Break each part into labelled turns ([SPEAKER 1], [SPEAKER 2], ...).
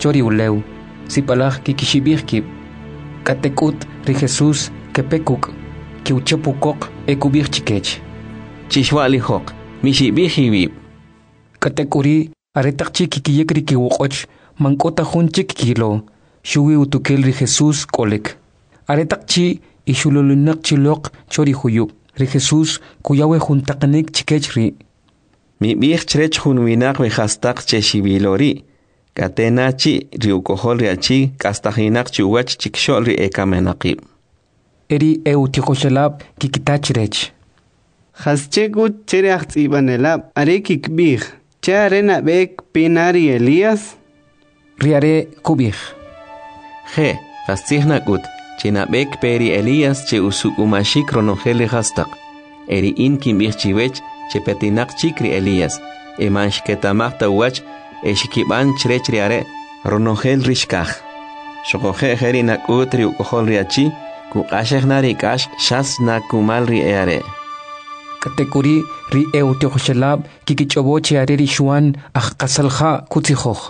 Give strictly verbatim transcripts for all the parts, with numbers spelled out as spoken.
[SPEAKER 1] chori uleu, sipalaj kikishibirkib, katekut ri Jesús kepekuk, kiuchepukok ekubirchikech.
[SPEAKER 2] Chishwalijok, mishibijibib.
[SPEAKER 1] Katekuri aretakchi kikiyekri kiwokoch, mankota hunchik kilo, shuwi utukel ri Jesús kolek. Aretakchi ishululunak chilok chori huyub, ri Jesús kuyawe juntakanik chikechri.
[SPEAKER 2] Mi bich chrech hunwinak wejastak cheshibilori. Katenachi riukohol riachi kastahinak chuwach chikshol ri ekamenaqib.
[SPEAKER 1] Eri eutihoshalab kikitachrech.
[SPEAKER 3] Haschegut chereachts ibanelab arekik bih. Charena bek pinari Elías.
[SPEAKER 1] Riare kubih.
[SPEAKER 2] Je, hastihnakut. Chinabek peri Elías che usukumashik ronogele hastak. Eri inkim bih chiwech che petinak chikri Elías. Emansh ketamakta wach eshikiban chrech riare ronogel rishkaj. Shokoje herinak utri ukohol riachi. Kukasheknari kash shas nakumal ri eare.
[SPEAKER 1] Katekuri ri eutihoshalab kikichoboche areri shuan ahkasalha kutsihoch.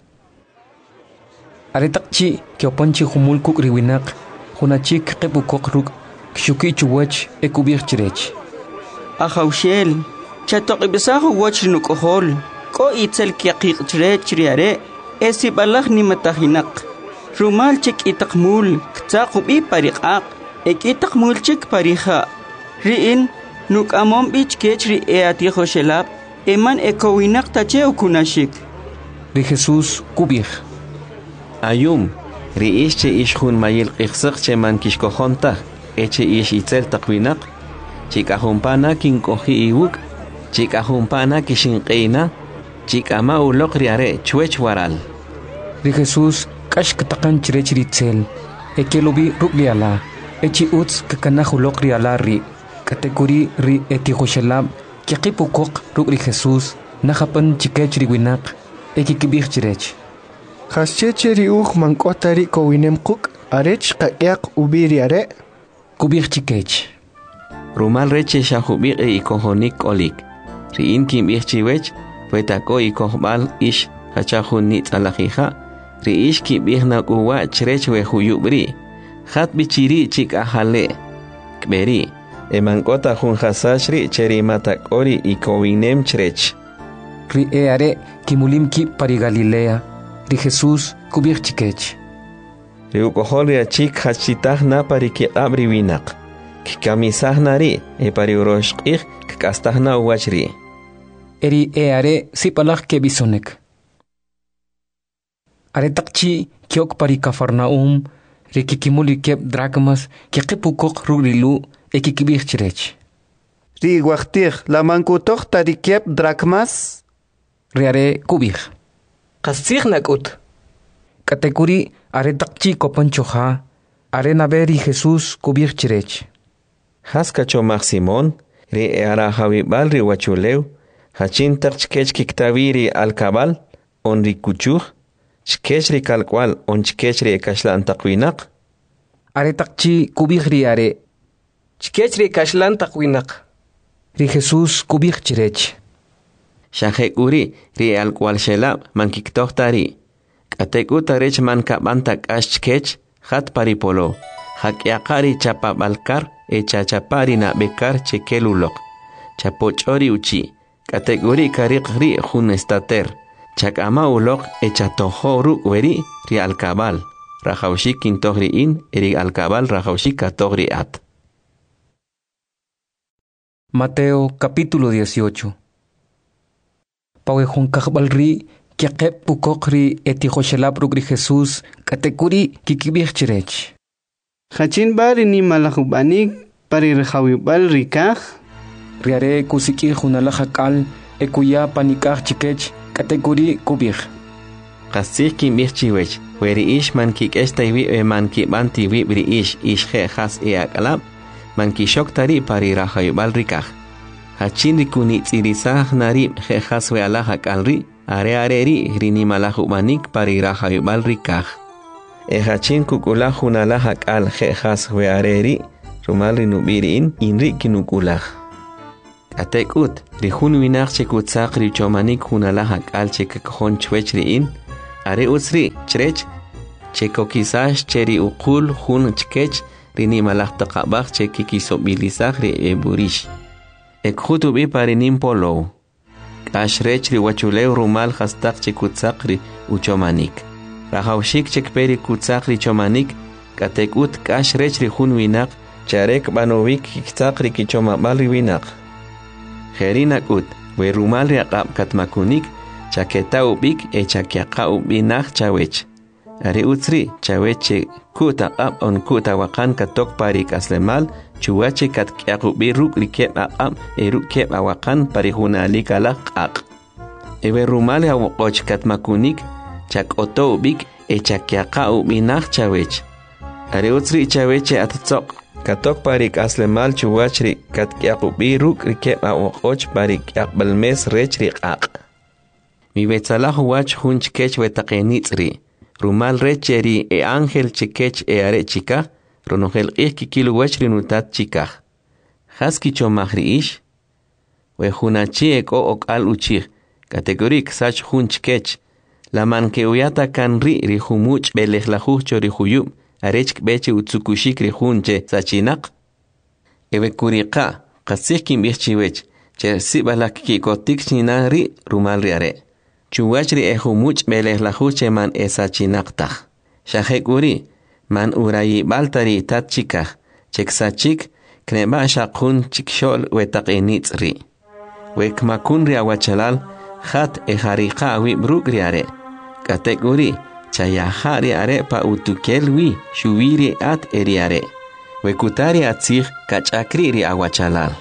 [SPEAKER 1] Aretakchi kiopanchi humulkuk riwinak, hunachik kepukok ruk kshuki chuwach ekubir chirech.
[SPEAKER 4] Ahaushel, chatok ibisahu wach nukohol, ko itzel kiakik chirech riare, esi balak ni matahinak. Rumal chik itakmul, ktsakub i parikak, ek itakmul chik pariha. Riin, nuk amom bich kech ri eatiho shelab, eman ekowinak tache ukunashik.
[SPEAKER 1] Ri Jesús kubih.
[SPEAKER 2] Ayum, ri ish che ish hun mayil qixsaq che man kishkohonta, eche ish itzel takwinak, chikahumpana kinkohi iwuk, chikahumpana kishinqeina, chikama ulok riare chwech waral.
[SPEAKER 1] Ri Jesús kash katakan chirech ritzel, ekelobi rugliala, echi uts kakanahulok riala ri, katekuri ri etihoshalab, kiakipukok ruk ri Jesús, nahapan chikech riwinak, ekikibih chirech.
[SPEAKER 3] Hascheche riuch mankota ri kowinem kuk, arech kayak ubiri are.
[SPEAKER 1] Kubih chikech.
[SPEAKER 2] Rumal reche shahubik e ikohonik olik. Ri inkim ich chiwech, puetako ikohbal ish hachahun nit alajija. Ri ish ki bihna uwa chrech we huyubri. Hat bichiri chik ahale. Kberi. Emankota hun hasashri cheri matakori ikowinem chrech.
[SPEAKER 1] Ri eare kimulim ki pari Galilea. Ri Jesús kubih chikech.
[SPEAKER 2] Ri ukohol chik hachitah na pari ki abri winak. Kikamisah nari e pari uroshqih kastahna uwachri.
[SPEAKER 1] Eri eare sipalak ke bisonek. Aretakchi kiok pari Kafarnaum, ri kikimuli kep drachmas, kikipukok ruglilu e kikibih chirech.
[SPEAKER 3] Ri wachtih la mankutoch tari kep drachmas.
[SPEAKER 1] Riare kubih.
[SPEAKER 4] Kastighnakut.
[SPEAKER 1] Katekuri aretakchi kopanchoha, arenaberi Jesús kubih chirech.
[SPEAKER 2] Haskacho Simón, ri eara hawibal ri wachuleu, hachin takchkech kiktaviri alkabal, on ri kuchuh, chkech ri kalkwal on chkech ri kashlan takwinak.
[SPEAKER 1] Aretakchi kubih ri are.
[SPEAKER 4] Chkech ri kashlan takwinak.
[SPEAKER 1] Ri Jesús kubih chirech.
[SPEAKER 2] Shahek uri ri alkwal shelab man kiktohtari. Katek utarech man kabantak ashchkech, hat paripolo. Hakyakari chapabalkar e chachapari na bekar chekelulok. Chapochori uchi. Kategori karikri hun estater. Chakama ulok e chatohoru weri ri alkabal. Rajaushik kintohri in eri alkabal rajaushik katogri at.
[SPEAKER 1] Mateo capítulo dieciocho. Pawe hun kahbalri kiakep pukokri etihoshelab rugri Jesús katekuri kikibih chirech.
[SPEAKER 3] Hachin bari ni malahubanik pari rehawibal rikaj.
[SPEAKER 1] Riare kusiki hunalahakal ekuya panikaj chikech katekuri kubih.
[SPEAKER 2] Kasih kim bih chiwech, weri ish man kik estaiwi e man ki banti wi bri ish ish he has e akalab, man ki shok tari pari rahayubal rikaj. Hachin rikuni tsirisah nari he has we alahakal ri, are are ri rini malahubanik pari rahayubal rikaj. E hachin kukulah hunalahak al he has we areri, rumal rinubirin inri kinukulah. Atekut, rihun winak chekutsak richomanik hunalahak al chekakon chwechriin, Are usri chrech cheko quizás cheri ukul hun chkech rini malach taqabach che kikisobilizach ri eburish. Ek hutubi parinim polo. Ashrech ri wachuleu rumal hastak chekutzak ri uchomanik. Rahaushik chekperi kutzak ri chomanik katekut kashrech ri hun winak charek banovik kitzak ri kichomabal ri winak. Herinak ut we rumal ri aqab katmakunik chaketa ubik e chakiaqa ubinak chawech. Ari utsri chaweche kuta aqab on kuta wakan katok parik aslemal chuwache kat kyaqubi ruk rikep aqab e rukep awakan parihunali kalaq aq. Ewe rumal hawoqoch katmakunik chak oto ubik e chakiaqa ubinak chawech. Ari utsri chaweche atzoq katok parik aslemal chuwachri kat kyaqubi ruk rikep awoqoch parik aqbalmes rech riqaq. Mi betsalah wach hunch kech wetaqenitzri. Rumal recheri e ángel chikech e are chika, ronogel ik kilu wachri nutat chika. Haski chomahri ish, we hunachi ek o ok al uchir, kategorik sach hunch kech, la man que uyata kan ri ri humuch belech la hucho ri huyub, arech beche utsukushik ri hunche sachinak. Ewe kurika, kasik kim ichchiwech, che sibalak ki kotik china ri rumal ri are. Chuwachri e humuch beleh la huche man esa chinaqtaq. Shahekuri man urayi baltari tat chikaj. Cheksachik kneba shaqun chikshol wetaqenitzri. Wekmakun ri awachalal hat e harika wi brugri are. Katekuri chayahari are pa utukelwi shubiri at eri are. Wekutari atzig kachakri ri awachalal.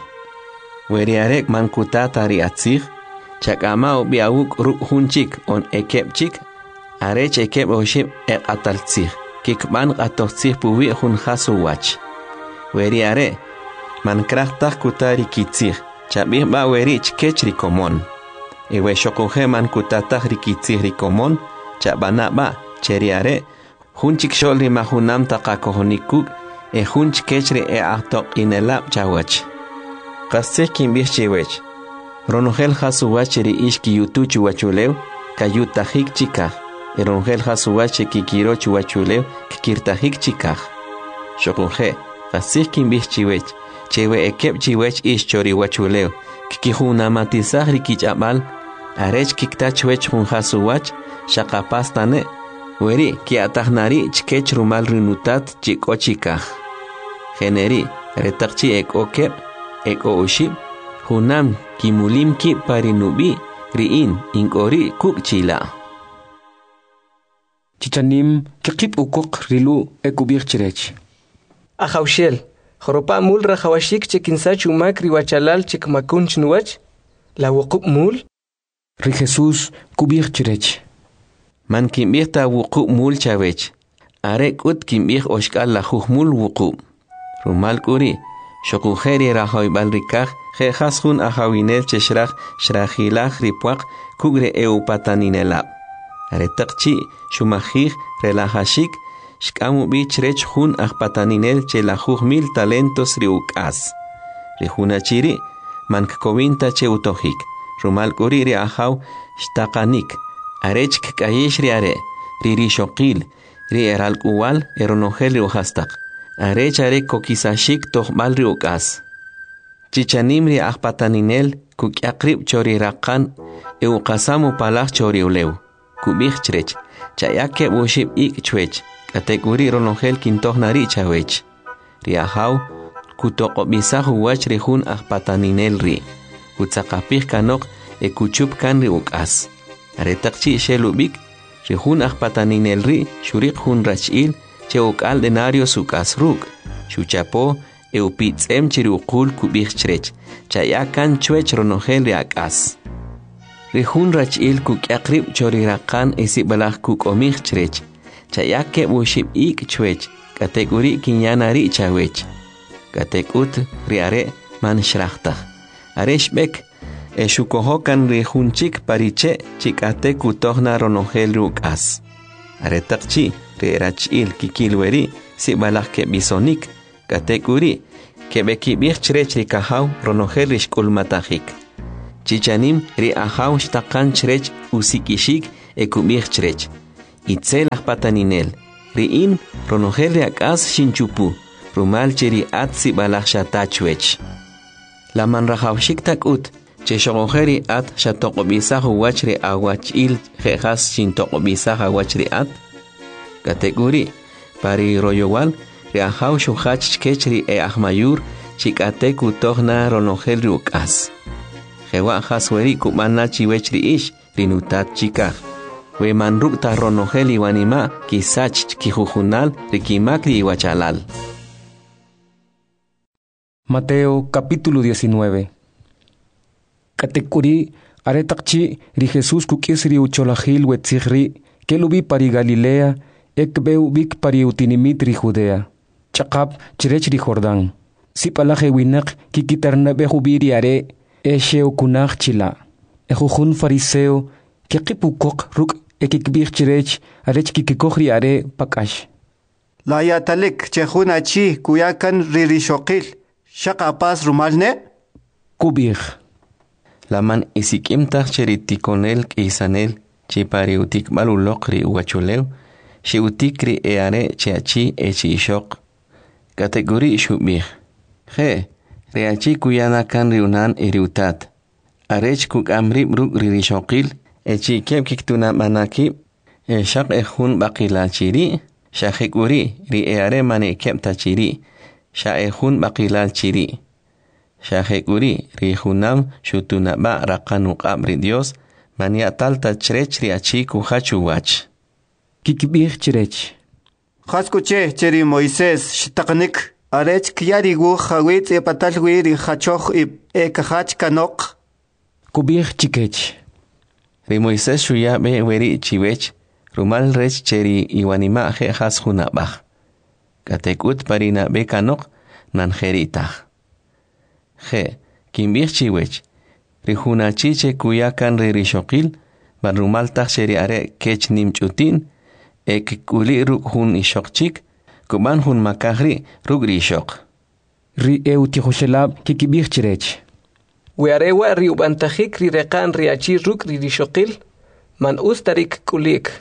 [SPEAKER 2] Weri are man kutatari atzig Chakamao biawuk ruk hunchik on ekepchik, arech ekep oship e ataltzig, kikban atotzig puwi hun hasu wach. Weri are, man krachtak kutari kitzig, chabih ba weri chkech rikomon. Ewe shokuhe man kutatak rikitzig rikomon, chabana ba, cheri are, hunchik shol rimahunam takakohonikuk, e hunch kechri e atok inelap chawach. Kastik kimbih chiwech. Ronogel hasuwacheri ishki yutuchu wachuleu, kayutahik chikaj. Ronogel hasuwache kikirochu wachuleu, kikirtahik chikaj. Shokunje, kasik kimbih chiwech, chewe ekep chiwech ish chori wachuleu, kikihunamatisaj rikichamal, arech kiktachwech hun hasuwach, shakapastane, weri kiatahnari chkech rumal rinutat chiko chikaj. Generi, retakchi ek okep, ek o ushib, hunam kimulimki parinubi riin inkori kukchila.
[SPEAKER 1] Chichanim kikip ukok rilu ekubir chirech.
[SPEAKER 5] Ahaushel, joropa mul rahawashik chekinsach umak riwachalal chekmakun chnuach, la wukup mul.
[SPEAKER 1] Ri Jesús kubir chirech.
[SPEAKER 2] Man kimbirta wukup mul chavech. Arek ut kimbir oshkal la mul wukup. Rumal kuri. Shokujeri rahoy balrikaj, je hasun ahawinel cheshraj, shrajilaj ripuak, kugre eu pataninelab. Aretakchi, shumajij, relajashik, shkamu bich rech hun ah pataninel che la mil talentos riukas. Rihunachiri, mankkovinta che utohik, rumal kuriri ahaw, shtakanik, arech kayesh riare, riri shokil, ri eralkuwal, eronogel riuhastak. Arech are kokisashik toh malri ukas. Chichanimri ahpataninel kukyaqrib chori raqan e uqasamu palaj chori uleu. Kubih chrech, chayake bushib ik chwech, kateguri ronogel kintoh nari chawech. Riahaw, kutoqobisahu wach rihun ahpataninel ri. Kutsaqapih kanok e kuchup kan ri ukas. Aretakchi shelubik, rihun ahpataninel ri, shurik hun rachil, Cheuk al denario su kasruk, chuchapo, eupitz em chiriukul kubich chrech, chayakan chwech ronogel riakas. Rihun rachil kuk akrib chorirakan esibalach kuk omich chrech, chayake bushib ik chwech, kategori kinyanari chawech. Katekut riare man shrachta. Areshbek, eshukohokan rihunchik pariche, chikate kutohna ronogel rukas. Aretakchi. Rachil kikilweri si balak ke bisonik kategori ke beki bir chrech ri kahaw ronogel rishkul matahik chichanim ri ahaw shtakan chrech usikishik e kubir chrech itzelaj pataninel, riin ronogel riakas shinchupu, rumal cheri atsi balach shatachwech. La manrajawshik takut, che shogojeri at shatokobisaj wachri awachil jejas shintokobisaj awachri at. Kategori, pari royowal, riajaw shuhach kechri e ahmayur, chikateku tohna ronogel riukas. Jewa hasweri kumana chiwechri ish, rinutat chikaj. We manrukta ronogel iwanima, kisach kijujunal, rikimakri iwachalal.
[SPEAKER 1] Mateo capítulo diecinueve. Katekuri aretakchi ri Jesús kukisri ucholajil wetzigri kelubi pari Galilea ekbeu bik pari utinimit ri Judea. Chakap chirech ri Jordán. Sipalaje winak kikitarnabe jubiri are esheo kunach chila. Ejujun fariseo kekipukok ruk ekikbir chirech arech kikikohri are pakash.
[SPEAKER 3] La yatalik chejuna chi kuyakan ririshokil. Shaka pas rumalne?
[SPEAKER 1] Kubir.
[SPEAKER 2] La man isikimta cheritikonel kisanel chipari utik malulokri uachuleu shi utikri eare cheachi echi ishok. Kategori shubir. He, reachi kuyana kan riunan iriutat. Arech kuk amri bruk ririshokil echi kep kiktuna manaki e shak ehun bakila chiri shahikuri ri eare mane kepta chiri. Shaehun bakilal chiri. Shahekuri rihunam shutunaba rakanuk abri Dios mania talta chrech riachi kuhachu wach.
[SPEAKER 1] Kikibir chirech.
[SPEAKER 3] Haskuche cheri Moisés shtaknik arech kyari gu hawit e patalwi ri hachoch e kahach kanok.
[SPEAKER 1] Kubir chikech.
[SPEAKER 2] Ri Moisés shuya be weri chiwech rumal rech cheri iwanima he has hunabach. Katekut parina bekanok nanjeritah. Je, kimbir chiwech. Rijuna chiche kuyakan ririshokil, barumaltah sheriare kech nimchutin, ek kuli ruk hun ishokchik, kuban hun makahri ruk rishok.
[SPEAKER 1] Ri eutihoshelab kikibir chirech.
[SPEAKER 5] Wearewa ri ubantajik ri rekan riachi ruk ririshokil, man ustarik kulik.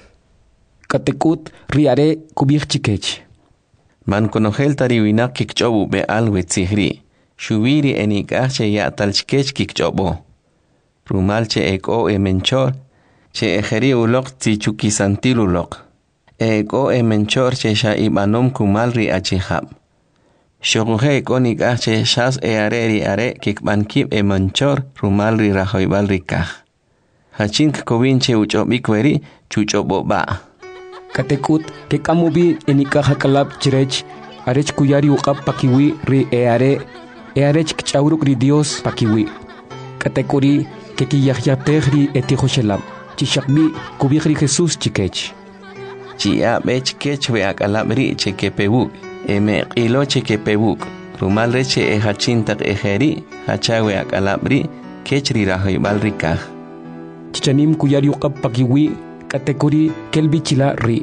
[SPEAKER 1] Katekut riare kubir chikech.
[SPEAKER 2] Man konogel tariwinak kikchobu be alwe tzihri. Shubiri enikache ya talchkech kikchobo. Rumalche eko e menchor. Che ejeri ulok tzichukisantil ulok. Eko e menchor che sha ibanom kumalri achihab. Shoguhe eko nikache shas e areri are kikbankib e menchor rumalri rahoibalri kaj. Hachink kobinche uchobikweri chuchobo ba.
[SPEAKER 1] Katekut ke kamubi enika hakalab chirech arech kuyari uqab pakiwi ri eare earech kchauruk ri Dios pakiwi. Katekuri ke kiyahyatehri etihoshelab chishakbi kubihri Jesús chikech.
[SPEAKER 2] Chia bech kech we akalabri chekepebuk eme qilo chekepebuk rumal reche e hachintak ejeri hachawe akalabri kech ri rahoibalri kaj.
[SPEAKER 1] Chichanim kuyari uqab pakiwi Kategori kelbichila ri.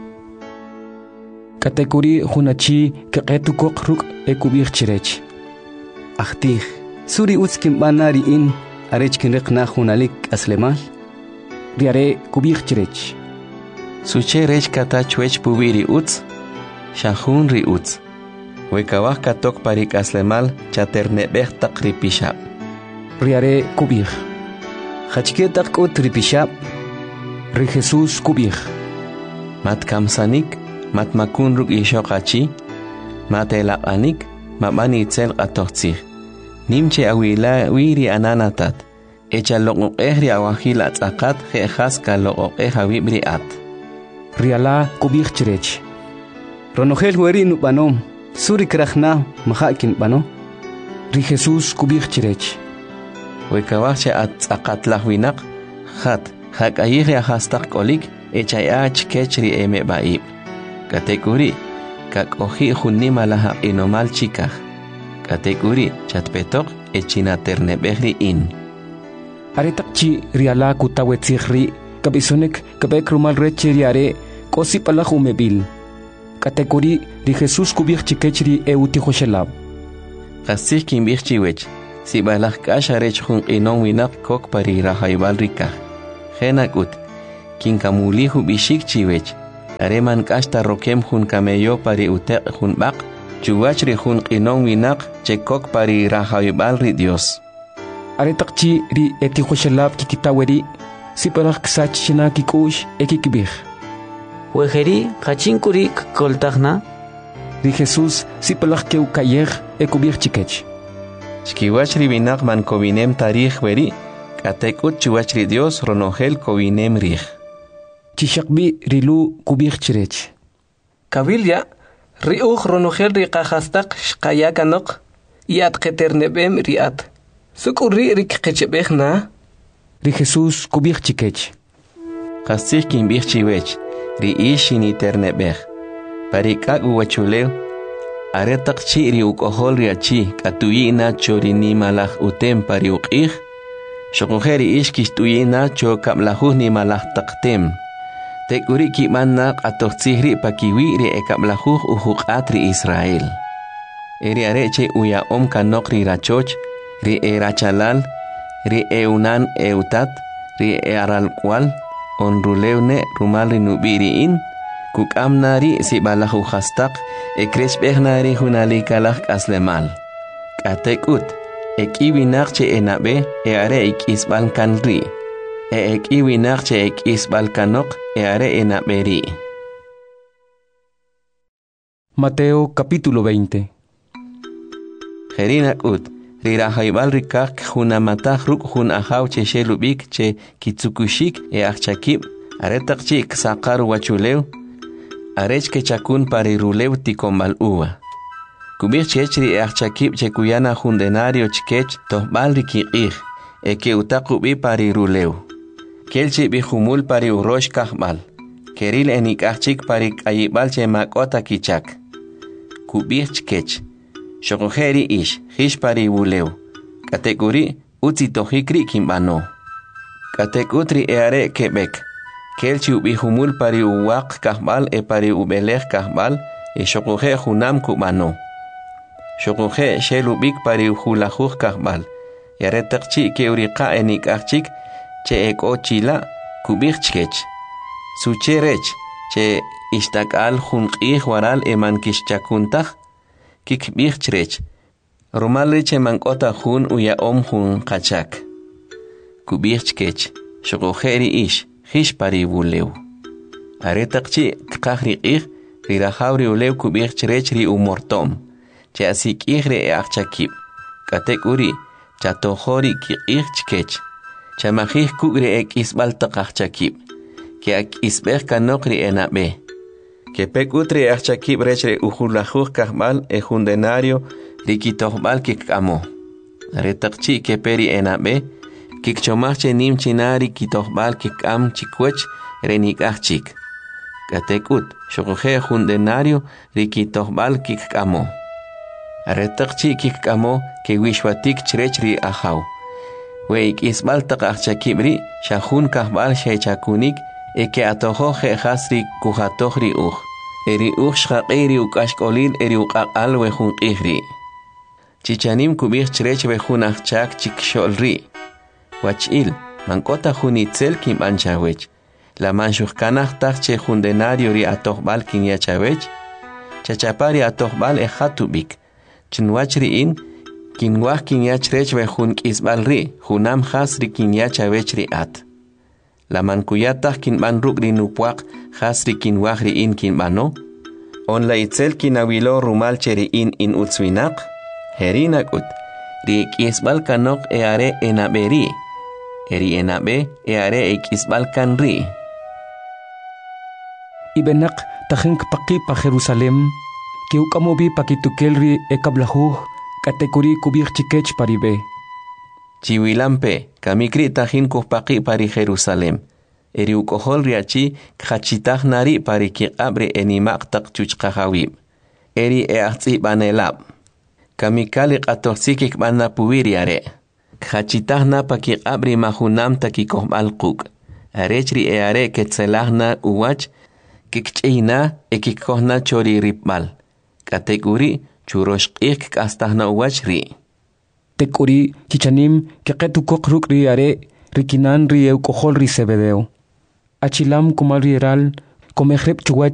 [SPEAKER 1] Kategori hunachi keqetukok ruk ekubir chirech.
[SPEAKER 6] Ahtih, suri utskim banari in arech kinriqna hunalik aslemal.
[SPEAKER 1] Riare kubir chirech.
[SPEAKER 2] Suche rech katachwech pubiri uts, shahun ri uts. Wekawah katok parik aslemal chaternebeh tak ripishab.
[SPEAKER 1] Riare kubir.
[SPEAKER 6] Hachketak ut ripishab.
[SPEAKER 1] Ri Jesús kubir.
[SPEAKER 2] Mat kamsanik, mat makun ruk ishokachi, mat elapanik, mabani itzel qatochtzih. Nimche awila wiri ananatat. Echa loqoqeh ri awahil atzakat jejas ka loqoqeh awibri at.
[SPEAKER 1] Riala kubir chirech.
[SPEAKER 6] Ronogel weri nubanom, suri krachna mahakin bano.
[SPEAKER 1] Ri Jesús kubir chirech.
[SPEAKER 2] Wekawahche atzakat lahwinak, hat. Hak ayiri ahastak kolik echayach kechri eme baib. Kategori kak ohi hunima laha inomal chikah. Kategori chatpetok echina ternebehri in.
[SPEAKER 1] Aretakchi riala kutawetzihri kabisonek kabek rumal reche riare kosi palahu mebil. Kategori ri Jesús kubir chikechri eutihoshelab.
[SPEAKER 2] Kasih kimbir chiwech. Si balak kasharech hun inon winak kok pari rahaibal rikah. Henakut, kinkamulihu bishik chiwech. Areman kashta rokem hun kameyo pari utek hun bak. Chuwachri hun qinon winak chekok pari rahayubal ri Dios.
[SPEAKER 1] Aretakchi ri eti khoshalab kikitaweri. Sipalak ksach china kikush ekikibih.
[SPEAKER 4] Wejeri kachinkuri koltagna.
[SPEAKER 1] Ri Jesús sipalak keu kayer ekubih chikech.
[SPEAKER 2] Chkiwachri winak man kovinem tarih weri. Katekut chuwachri Dios ronogel kovinem rih.
[SPEAKER 1] Chishakbi rilu kubih chirech.
[SPEAKER 5] Kabilya riuj ronogel ri qajastak shqayakanok yat qeternebem riat. Sukuri rikqechebeh na.
[SPEAKER 1] Ri Jesús kubih chikech.
[SPEAKER 2] Qasih kinbih chiwech. Ri ishin iternebeh. Parikak uwachulew. Aretak chi ri ukohol ri achi. Katuyina chorini malach utem pari uqih. Shokujeri ishkish tuyina cho kablahuh ni malah taktem. Tekuri kimannak atohtsihri pakiwi ri ekablahuh uhuqat ri Israel. Eri areche uya om kanok ri rachoch, ri erachalal, ri eunan eutat, ri eralkwal, on rulewne rumal ri nubiriin, kukamnari si balahu hastak, ekreshbehnari hunalikalak aslemal. Katekut. Ekiwinak che enabe e are ekisbal kanri. E ekiwinak che ekisbal kanok e are enaberi.
[SPEAKER 1] Mateo capítulo veinte.
[SPEAKER 2] Jerinak ut, rirahaibal rikak junamatah ruk jun ahaw che shelubik che kitsukushik e achakib, aretak chik sakar wachulew, arech ke chakun parirulew tikombal uwa. Kubir chechri achakib che kuyana jundenario chkech tohbal rikiqih, e ke utakubi pari ruleu. Kelchi bijumul pari urosh kahbal, keril enik achik pari kayibal che makota kichak. Kubir chkech, shokojeri ish, hish pari uleu. Kategori utzi tohikri kimbano. Katekutri eare kebek, kelchi ubijumul pari uwak kahbal e pari ubelech kahbal, e shokoje junam kubano. Shokuje shelubik pari uhulajuj kahbal. Yaretakchi ke uriqa enik achik che eko chila kubik chkech. Sucherech che istakal junqih waral eman kishchakuntaj kikbik chrech. Romalri che mankota jun uya om jun kachak. Kubik chkech. Shokujeri ish hish pari buleu. Aretakchi kajri ih rirajawri uleu kubik chrech ri umortom. Che asik ihre e achakib. Katekuri, chatohori ki ih chkech. Chamajih kugre ek isbal takachakib. Ke ak isbeh kanokri enabe. Que pekutre achakib rechre ujulajuj kahbal e jundenario rikitohbal kikamo. Retakchi ke peri enabe. Kikchomache nim chinari kitohbal kikam chikwech renik achik. Katekut, shokoje jundenario rikitohbal kikamo. Aretakchi kikamo ke wishwatik chrechri ahaw. Weik isbal takachakibri shahun kahbal shechakunik eke atoho je hasri kuhatohri uj. Eri uj shaqiri ukashkolil eri uqaqal wejun qihri. Chichanim kubih chrech wejun achak chiksholri. Wachil, mankota junitzel kim anchawech. La manshujkanah tache jundenario ri atohbal kin yachawech. Chachapari atohbal e hatubik. Chinwachri in, kinwah kinyachrech wejun kisbalri, junam hasri kinyachawechri at. La mankuyatah kinban rukri nupuak, hasri kinwahri in kinbano. On la itzel kinawilo rumal cheri in in utswinak. Herinak ut, ri kisbal kanok e are enaberi. Eri enabe e are e kisbal kanri.
[SPEAKER 1] Ibenak tahink paki pa Jerusalem. Kiu kamobi pakitukelri ekablahuj katekuri kubir chikech paribe.
[SPEAKER 2] Chiwilampe, kamikri tajin kuhpaki pari Jerusalem. Eri ukohol riachi khachitaj nari pari kiqabre enimaq tak chuchqajawib. Eri e ahtzi banelab. Kamikali qatohsikik bana puwiriare. Khachitaj na pakiqabri mahunam takikohbal quk. Arechri e are ketzelajna uwach kikchina e kikohna chori ripmal. Kategori churoshqik kastahna uwachri.
[SPEAKER 1] Tekuri chichanim keketukok rukri are rikinan ri eukohol ri sebedeo. achilam kumal rieral, comehrep chuach